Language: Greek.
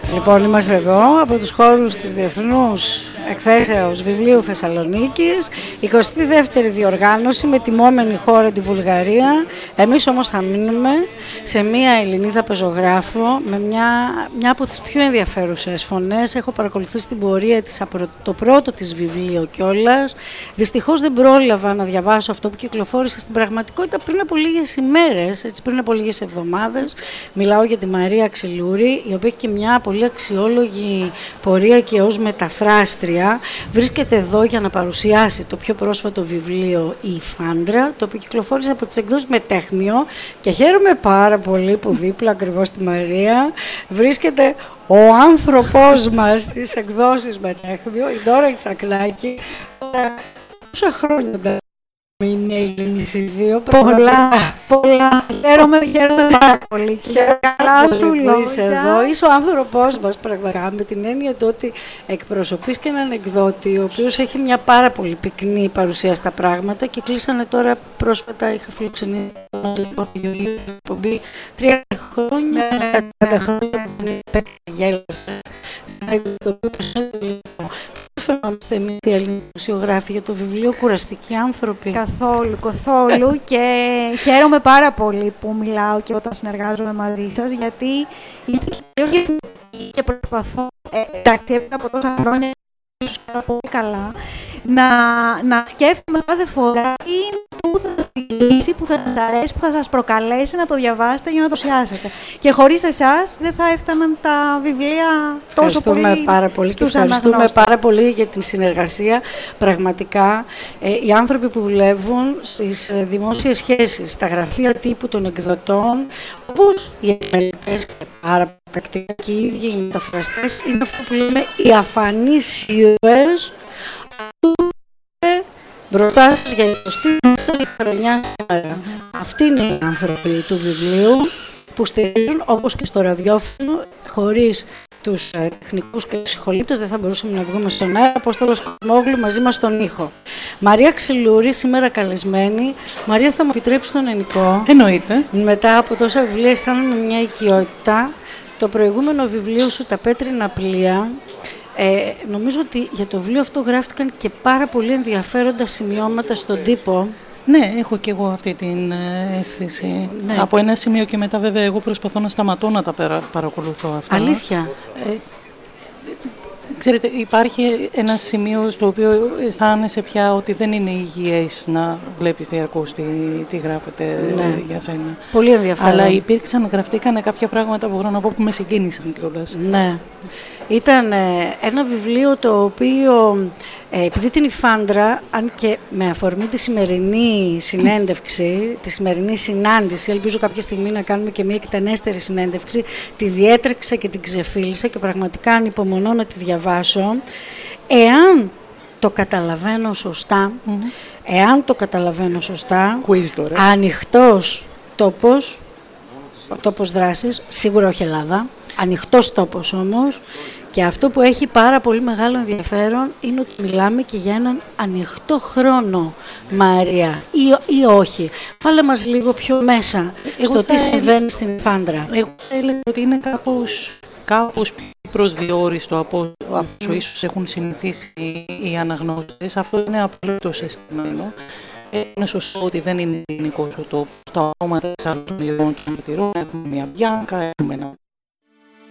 Λοιπόν, είμαστε εδώ από τους χώρους της Διεθνούς Εκθέσεως Βιβλίου Θεσσαλονίκης, 22η διοργάνωση με τιμόμενη χώρα τη Βουλγαρία. Εμείς όμως θα μείνουμε σε μια Ελληνίδα πεζογράφο με μια από τις πιο ενδιαφέρουσες φωνές. Έχω παρακολουθήσει την πορεία της από το πρώτο της βιβλίο κιόλας. Δυστυχώς δεν πρόλαβα να διαβάσω αυτό που κυκλοφόρησε στην πραγματικότητα πριν από λίγες ημέρες, έτσι, πριν από λίγες εβδομάδες. Μιλάω για τη Μαρία Ξυλούρη, η οποία έχει και μια πολύ αξιόλογη πορεία και ως μεταφράστρια. Βρίσκεται εδώ για να παρουσιάσει το πιο πρόσφατο βιβλίο «Η Φάντρα», το οποίο κυκλοφόρησε από τις εκδόσεις Μετέχμιο, και χαίρομαι πάρα πολύ που δίπλα ακριβώς στη Μαρία βρίσκεται ο άνθρωπός μας στις εκδόσεις Μετέχμιο, η Ντόρα Τσακλάκη. Πόσα χρόνια είναι εμείς οι δύο? Πολλά. Χαίρομαι πάρα πολύ. Καλά σου λόγια. Είσαι εδώ, είσαι ο άνθρωπός μας πραγματικά, με την έννοια του ότι εκπροσωπείς και έναν εκδότη, ο οποίος έχει μια πάρα πολύ πυκνή παρουσία στα πράγματα, και κλείσανε τώρα πρόσφατα, είχα φιλοξενήσει την εκπομπή 30 χρόνια, 40 χρόνια που δεν γέλασε. Φαινόμαστε εμείς οι Έλληνες μουσιογράφοι για το βιβλίο «Κουραστικοί άνθρωποι»? Καθόλου, και χαίρομαι πάρα πολύ που μιλάω και όταν συνεργάζομαι μαζί σας, γιατί είστε και προσπαθώ, εντάξει, από τόσα χρόνια, πολύ καλά, να σκέφτομαι κάθε φορά που θα σας λύσει, που θα σας αρέσει, που θα σας προκαλέσει να το διαβάσετε για να το σιάσετε. Και χωρίς εσάς δεν θα έφταναν τα βιβλία τόσο πολύ. Ευχαριστούμε πάρα πολύ για την συνεργασία. Πραγματικά, οι άνθρωποι που δουλεύουν στις δημόσιες σχέσεις, στα γραφεία τύπου των εκδοτών, όπως οι επιμελητές και πάρα πρακτικά και οι ίδιοι οι μεταφραστές, είναι αυτό που λέμε οι αφανείς ήρωες μπροστά σας για 20η χρονιά σήμερα. Αυτοί είναι οι άνθρωποι του βιβλίου που στηρίζουν, όπως και στο ραδιόφωνο. Χωρίς τους τεχνικούς και ψυχολήπτες δεν θα μπορούσαμε να βγούμε στον αέρα. Απόστολος Κοσμόγλου μαζί μας στον ήχο. Μαρία Ξυλούρη, σήμερα καλεσμένη. Μαρία, θα μου επιτρέψει τον ελληνικό? Εννοείται. Μετά από τόσα βιβλία αισθάνομαι μια οικειότητα. Το προηγούμενο βιβλίο σου, «Τα πέτρινα πλοία», νομίζω ότι για το βιβλίο αυτό γράφτηκαν και πάρα πολύ ενδιαφέροντα σημειώματα στον τύπο. Ναι, έχω και εγώ αυτή την αίσθηση. Ναι. Από ένα σημείο και μετά, βέβαια, εγώ προσπαθώ να σταματώ να τα παρακολουθώ αυτά. Αλήθεια. Ξέρετε, υπάρχει ένα σημείο στο οποίο αισθάνεσαι πια ότι δεν είναι υγιές να βλέπεις διαρκώς τι γράφεται για σένα. Πολύ ενδιαφέρον. Αλλά γραφτήκανε κάποια πράγματα που μπορώ να πω που με συγκίνησαν κιόλας. Ναι. Ήταν ένα βιβλίο το οποίο, επειδή την Φάντρα, αν και με αφορμή τη σημερινή συνέντευξη, τη σημερινή συνάντηση, ελπίζω κάποια στιγμή να κάνουμε και μια εκτενέστερη συνέντευξη, τη διέτρεξα και την ξεφύλισα και πραγματικά ανυπομονώ να τη διαβάσω. Εάν το καταλαβαίνω σωστά, ανοιχτός τόπος δράσης, σίγουρα όχι Ελλάδα, ανοιχτός τόπος όμως, και αυτό που έχει πάρα πολύ μεγάλο ενδιαφέρον είναι ότι μιλάμε και για έναν ανοιχτό χρόνο, Μαρία, ή όχι. Βάλε μας λίγο πιο μέσα στο τι συμβαίνει στην Φάντρα. Εγώ θα έλεγα ότι είναι κάπως πιο προσδιορίστο από όσο ίσως έχουν συνηθίσει οι αναγνώστες. Αυτό είναι απολύτως αισθημένο. Είναι σωστό ότι δεν είναι ελληνικός ο τόπος. Τα ονόματα της άλλων των ειδών των μαρτυρών, έχουμε μια Μπιάνκα, έχουμε ένα